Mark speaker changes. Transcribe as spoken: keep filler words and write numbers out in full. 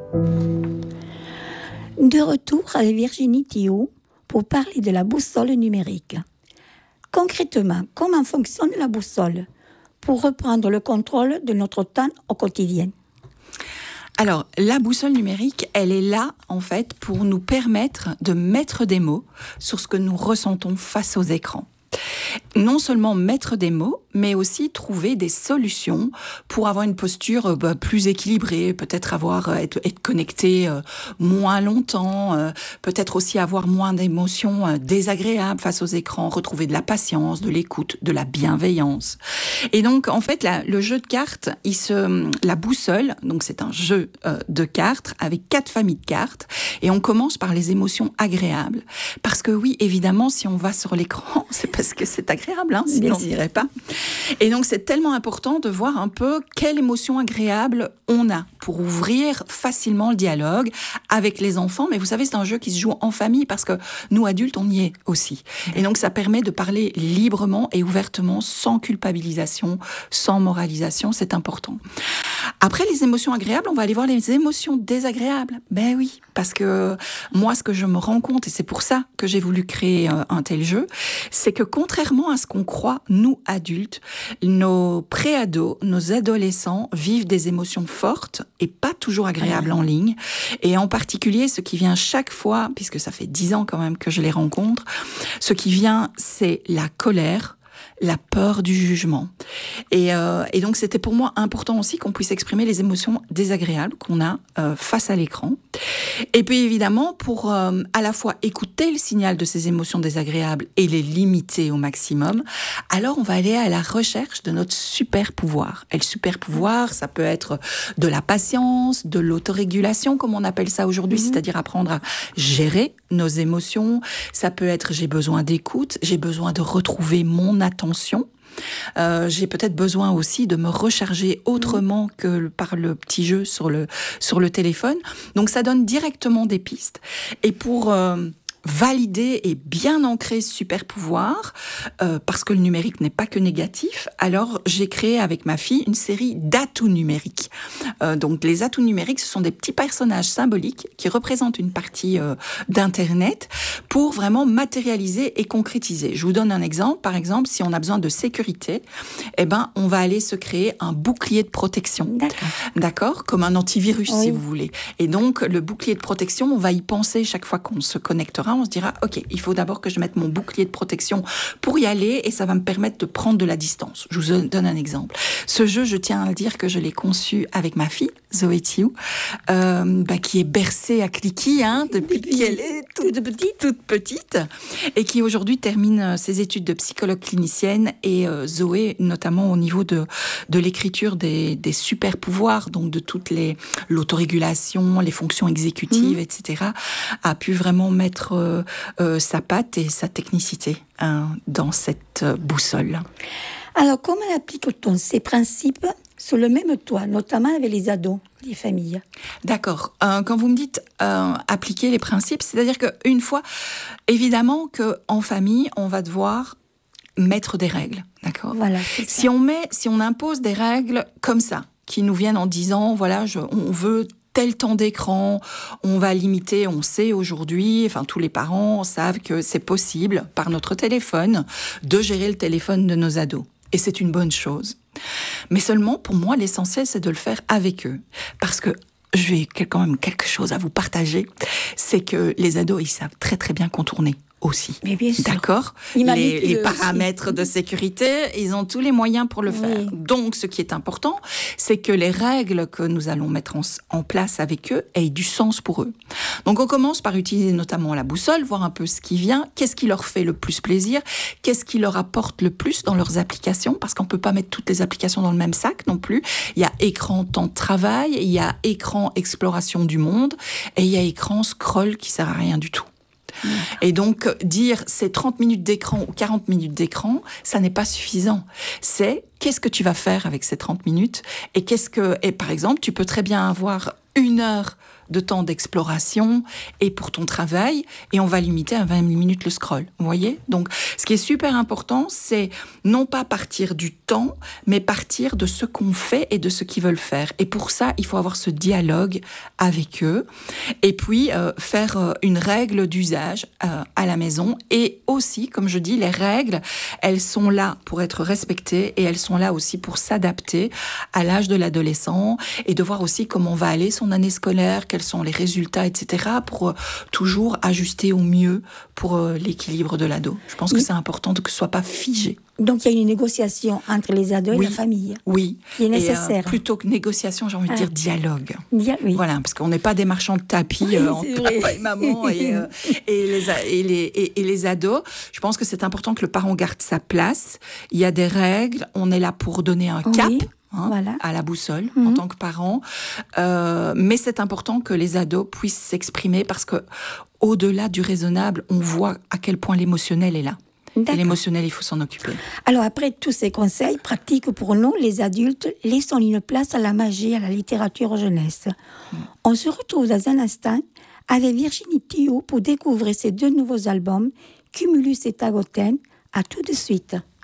Speaker 1: De retour avec Virginie Thioult pour parler de la boussole numérique. Concrètement, comment fonctionne la boussole pour reprendre le contrôle de notre temps au quotidien?
Speaker 2: Alors, la boussole numérique, elle est là, en fait, pour nous permettre de mettre des mots sur ce que nous ressentons face aux écrans. Non seulement mettre des mots, mais aussi trouver des solutions pour avoir une posture bah, plus équilibrée, peut-être avoir être, être connecté euh, moins longtemps, euh, peut-être aussi avoir moins d'émotions euh, désagréables face aux écrans, retrouver de la patience, de l'écoute, de la bienveillance. Et donc, en fait, la, le jeu de cartes, il se, la boussole, donc c'est un jeu euh, de cartes avec quatre familles de cartes, et on commence par les émotions agréables. Parce que oui, évidemment, si on va sur l'écran, c'est parce que c'est agréable, hein, sinon on n'irait pas. Et donc, c'est tellement important de voir un peu quelle émotion agréable on a pour ouvrir facilement le dialogue avec les enfants. Mais vous savez, c'est un jeu qui se joue en famille parce que nous, adultes, on y est aussi. Et donc, ça permet de parler librement et ouvertement, sans culpabilisation, sans moralisation. C'est important. Après les émotions agréables, on va aller voir les émotions désagréables. Ben oui, parce que moi, ce que je me rends compte, et c'est pour ça que j'ai voulu créer un tel jeu, c'est que contrairement à ce qu'on croit, nous, adultes, nos préados, nos adolescents vivent des émotions fortes et pas toujours agréables en ligne. Et en particulier, ce qui vient chaque fois, puisque ça fait dix ans quand même que je les rencontre, ce qui vient, c'est la colère, la peur du jugement. Et, euh, et donc, c'était pour moi important aussi qu'on puisse exprimer les émotions désagréables qu'on a euh, face à l'écran. Et puis, évidemment, pour euh, à la fois écouter le signal de ces émotions désagréables et les limiter au maximum, alors on va aller à la recherche de notre super pouvoir. Et le super pouvoir, ça peut être de la patience, de l'autorégulation, comme on appelle ça aujourd'hui, mmh. c'est-à-dire apprendre à gérer nos émotions. Ça peut être j'ai besoin d'écoute, j'ai besoin de retrouver mon attention. Euh, j'ai peut-être besoin aussi de me recharger autrement que par le petit jeu sur le, sur le téléphone. Donc ça donne directement des pistes. Et pour euh, valider et bien ancrer ce super pouvoir, euh, parce que le numérique n'est pas que négatif, alors j'ai créé avec ma fille une série d'atouts numériques. Euh, donc les atouts numériques, ce sont des petits personnages symboliques qui représentent une partie euh, d'Internet pour vraiment matérialiser et concrétiser. Je vous donne un exemple. Par exemple, si on a besoin de sécurité, eh ben, on va aller se créer un bouclier de protection.
Speaker 1: D'accord.
Speaker 2: D'accord ? Comme un antivirus,
Speaker 1: oui.
Speaker 2: si vous voulez. Et donc, le bouclier de protection, on va y penser chaque fois qu'on se connectera. On se dira, OK, il faut d'abord que je mette mon bouclier de protection pour y aller et ça va me permettre de prendre de la distance. Je vous donne un exemple. Ce jeu, je tiens à le dire que je l'ai conçu avec ma fille, Zoé Thioult, euh, bah, qui est bercée à cliquis hein, depuis qu'elle est toute petite, toute petite, et qui aujourd'hui termine ses études de psychologue clinicienne. Et euh, Zoé, notamment au niveau de, de l'écriture des, des super pouvoirs, donc de toutes les l'autorégulation, les fonctions exécutives, mmh. et cetera, a pu vraiment mettre euh, euh, sa patte et sa technicité hein, dans cette euh, boussole.
Speaker 1: Alors, comment applique-t-on ces principes sur le même toit, notamment avec les ados, les familles?
Speaker 2: D'accord. Euh, quand vous me dites euh, appliquer les principes, c'est-à-dire qu'une fois, évidemment qu'en famille, on va devoir mettre des règles, d'accord ?
Speaker 1: Voilà,
Speaker 2: si on met, si on impose des règles comme ça, qui nous viennent en disant, voilà, je, on veut tel temps d'écran, on va limiter, on sait aujourd'hui, enfin tous les parents savent que c'est possible par notre téléphone de gérer le téléphone de nos ados. Et c'est une bonne chose. Mais seulement, pour moi, l'essentiel, c'est de le faire avec eux. Parce que j'ai quand même quelque chose à vous partager, c'est que les ados, ils savent très très bien contourner aussi.
Speaker 1: Mais bien sûr.
Speaker 2: D'accord ? Les, les paramètres de sécurité, ils ont tous les moyens pour le faire. Oui. Donc, ce qui est important, c'est que les règles que nous allons mettre en, en place avec eux aient du sens pour eux. Donc, on commence par utiliser notamment la boussole, voir un peu ce qui vient, qu'est-ce qui leur fait le plus plaisir, qu'est-ce qui leur apporte le plus dans leurs applications, parce qu'on ne peut pas mettre toutes les applications dans le même sac non plus. Il y a écran temps de travail, il y a écran exploration du monde, et il y a écran scroll qui ne sert à rien du tout. Et donc, dire c'est trente minutes d'écran ou quarante minutes d'écran, ça n'est pas suffisant. C'est qu'est-ce que tu vas faire avec ces trente minutes et qu'est-ce que et par exemple, tu peux très bien avoir une heure de temps d'exploration et pour ton travail, et on va limiter à vingt minutes le scroll. Vous voyez ? Donc, ce qui est super important, c'est non pas partir du temps, mais partir de ce qu'on fait et de ce qu'ils veulent faire. Et pour ça, il faut avoir ce dialogue avec eux, et puis euh, faire euh, une règle d'usage euh, à la maison. Et aussi, comme je dis, les règles, elles sont là pour être respectées, et elles sont là aussi pour s'adapter à l'âge de l'adolescent, et de voir aussi comment va aller son année scolaire, quels sont les résultats, et cetera, pour euh, toujours ajuster au mieux pour euh, l'équilibre de l'ado. Je pense que c'est important de que ce soit pas figé.
Speaker 1: Donc, il y a une négociation entre les ados
Speaker 2: oui,
Speaker 1: et la famille.
Speaker 2: Oui.
Speaker 1: Qui est nécessaire.
Speaker 2: Et, euh, plutôt que négociation, j'ai envie de dire ah. dialogue.
Speaker 1: Dia- oui.
Speaker 2: Voilà, parce qu'on n'est pas des marchands de tapis oui, euh, entre papa et maman et, euh, et, les, et, les, et, et les ados. Je pense que c'est important que le parent garde sa place. Il y a des règles. On est là pour donner un cap.
Speaker 1: Oui.
Speaker 2: Hein,
Speaker 1: voilà.
Speaker 2: à la boussole,
Speaker 1: mmh.
Speaker 2: en tant que parent. Euh, mais c'est important que les ados puissent s'exprimer parce que, au-delà du raisonnable, on voit à quel point l'émotionnel est là. D'accord. Et l'émotionnel, il faut s'en occuper.
Speaker 1: Alors, après tous ces conseils pratiques pour nous, les adultes, laissons une place à la magie, à la littérature jeunesse. Mmh. On se retrouve dans un instant avec Virginie Thioult pour découvrir ces deux nouveaux albums, Cumulus et Tagoten. À tout de suite.